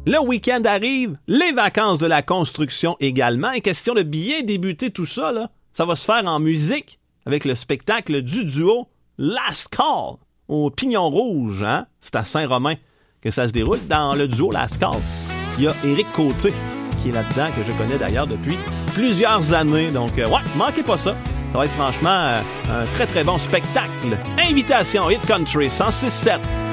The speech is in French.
Le week-end arrive, les vacances de la construction également. Et question de bien débuter tout ça, là, ça va se faire en musique avec le spectacle du duo Last Call au Pignon Rouge. Hein? C'est à Saint-Romain que ça se déroule. Dans le duo Last Call, il y a Éric Côté qui est là-dedans, que je connais d'ailleurs depuis plusieurs années. Donc, manquez pas ça. Ça va être franchement un très très bon spectacle. Invitation Hit Country 106.7.